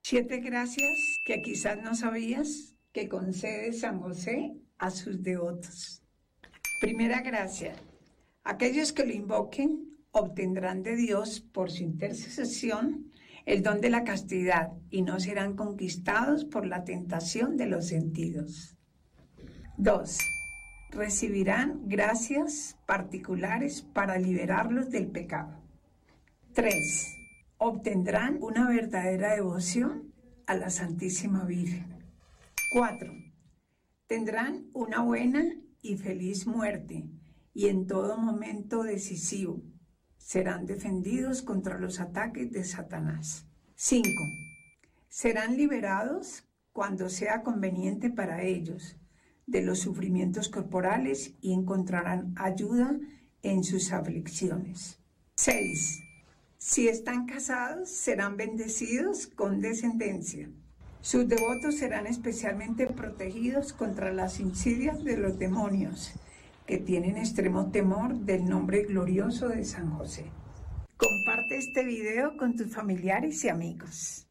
7 gracias que quizás no sabías que concede San José a sus devotos. Primera gracia. Aquellos que lo invoquen obtendrán de Dios por su intercesión el don de la castidad y no serán conquistados por la tentación de los sentidos. 2. Recibirán gracias particulares para liberarlos del pecado. 3. Obtendrán una verdadera devoción a la Santísima Virgen. 4. Tendrán una buena y feliz muerte y en todo momento decisivo serán defendidos contra los ataques de Satanás. 5. Serán liberados cuando sea conveniente para ellos de los sufrimientos corporales y encontrarán ayuda en sus aflicciones. 6. Si están casados, serán bendecidos con descendencia. Sus devotos serán especialmente protegidos contra las insidias de los demonios, que tienen extremo temor del nombre glorioso de San José. Comparte este video con tus familiares y amigos.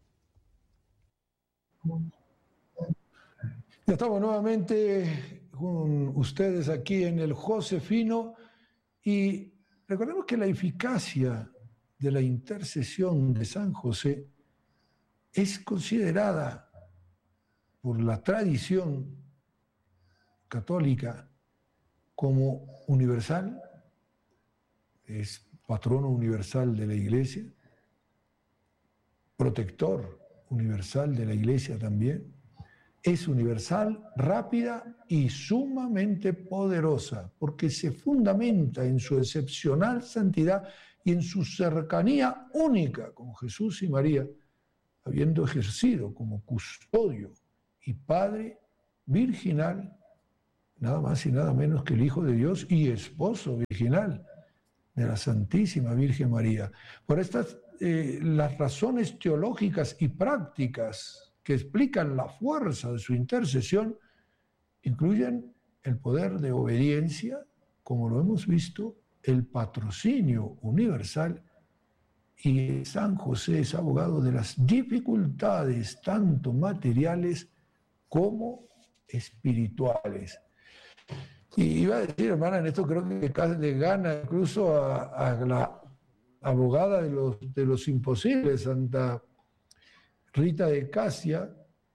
Ya estamos nuevamente con ustedes aquí en el Josefino y recordemos que la eficacia de la intercesión de San José es considerada por la tradición católica como universal, es patrono universal de la Iglesia, protector universal de la Iglesia también, es universal, rápida y sumamente poderosa, porque se fundamenta en su excepcional santidad y en su cercanía única con Jesús y María, habiendo ejercido como custodio y padre virginal, nada más y nada menos que el Hijo de Dios y esposo virginal de la Santísima Virgen María. Por estas, las razones teológicas y prácticas que explican la fuerza de su intercesión incluyen el poder de obediencia, como lo hemos visto, el patrocinio universal, y San José es abogado de las dificultades tanto materiales como espirituales. Y iba a decir, hermana, en esto creo que casi le gana incluso a la abogada de los imposibles, Santa Rita de Casia,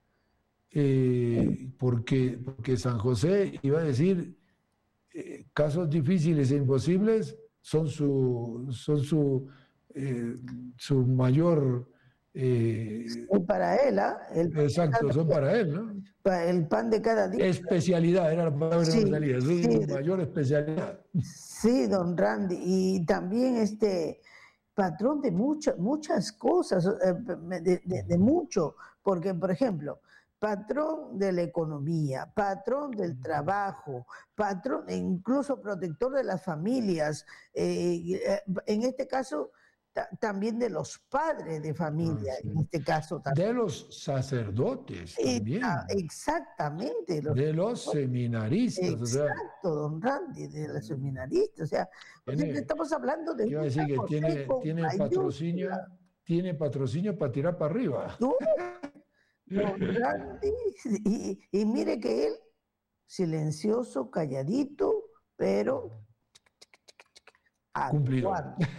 porque San José iba a decir, casos difíciles e imposibles son su mayor... para él, exacto, son para él, ¿no? El pan de cada día. Especialidad, era la palabra que me salía, es su mayor especialidad. Sí, don Randy, y también patrón de muchas cosas, de mucho, porque, por ejemplo, patrón de la economía, patrón del trabajo, patrón, e incluso protector de las familias, en este caso también de los padres de familia, en este caso también. De los sacerdotes también. Exactamente. De los seminaristas. Exacto, don Randy, de los seminaristas. O sea, estamos hablando de... Iba a decir que tiene patrocinio para tirar para arriba. Don Randy, y mire que él, silencioso, calladito, pero cumplido.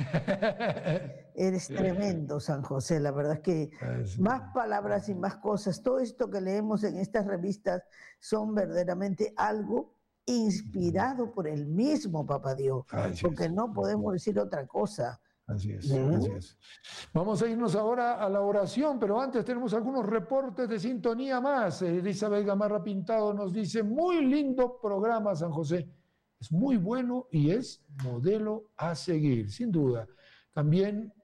Eres tremendo, San José. La verdad es que más palabras y más cosas. Todo esto que leemos en estas revistas son verdaderamente algo inspirado por el mismo Papa Dios, porque no podemos decir otra cosa. Así es, así es. Vamos a irnos ahora a la oración, pero antes tenemos algunos reportes de sintonía más. Elizabeth Gamarra Pintado nos dice, muy lindo programa, San José. Es muy bueno y es modelo a seguir, sin duda. También,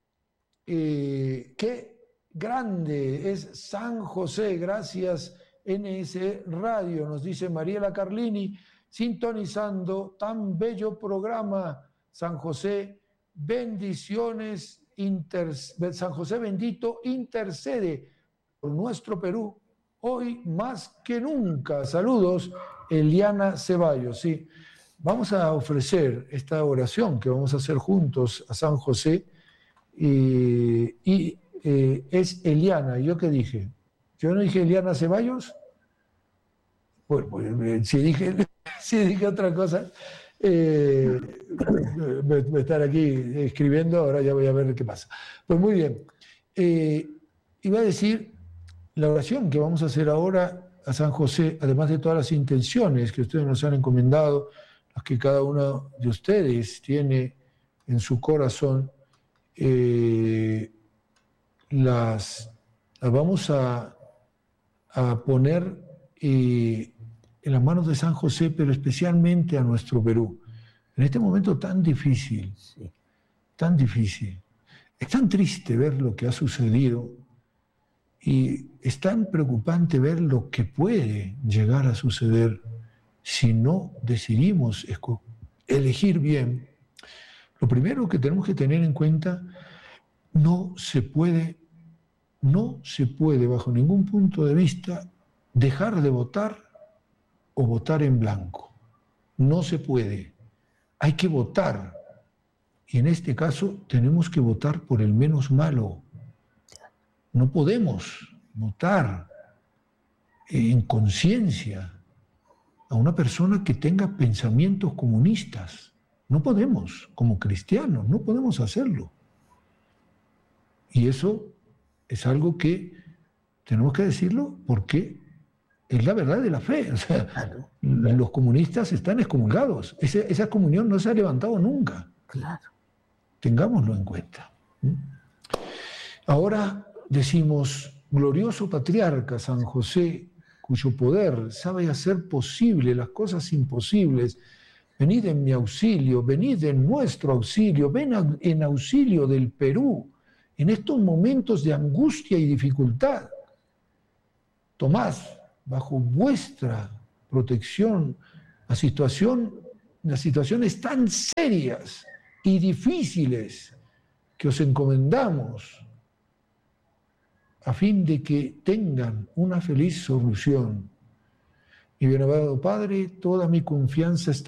qué grande es San José, gracias NS Radio, nos dice Mariela Carlini, sintonizando tan bello programa, San José, bendiciones, San José bendito intercede por nuestro Perú, hoy más que nunca. Saludos, Eliana Ceballos. Sí, vamos a ofrecer esta oración que vamos a hacer juntos a San José y es Eliana. ¿Y yo qué dije? ¿Yo no dije Eliana Ceballos? Bueno, pues, si dije otra cosa, voy a estar aquí escribiendo, ahora ya voy a ver qué pasa. Pues muy bien. Iba a decir, la oración que vamos a hacer ahora a San José, además de todas las intenciones que ustedes nos han encomendado, las que cada uno de ustedes tiene en su corazón, las vamos a poner en las manos de San José, pero especialmente a nuestro Perú. En este momento tan difícil, tan difícil. Es tan triste ver lo que ha sucedido y es tan preocupante ver lo que puede llegar a suceder si no decidimos elegir bien. Lo primero que tenemos que tener en cuenta, no se puede bajo ningún punto de vista dejar de votar o votar en blanco. No se puede. Hay que votar. Y en este caso tenemos que votar por el menos malo. No podemos votar en conciencia a una persona que tenga pensamientos comunistas. No podemos, como cristianos, no podemos hacerlo. Y eso es algo que tenemos que decirlo porque es la verdad de la fe. O sea, claro. Los comunistas están excomulgados. Esa comunión no se ha levantado nunca. Claro. Tengámoslo en cuenta. Ahora decimos, glorioso patriarca San José, cuyo poder sabe hacer posible las cosas imposibles, venid en mi auxilio, venid en nuestro auxilio, ven en auxilio del Perú, en estos momentos de angustia y dificultad. Tomad bajo vuestra protección las situaciones tan serias y difíciles que os encomendamos, a fin de que tengan una feliz solución. Mi bienaventurado Padre, toda mi confianza está